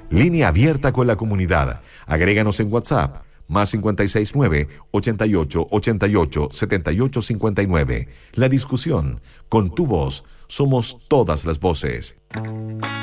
Línea abierta con la comunidad. Agréganos en WhatsApp. Más 569-8888-7859. La discusión. Con tu voz. Somos todas las voces.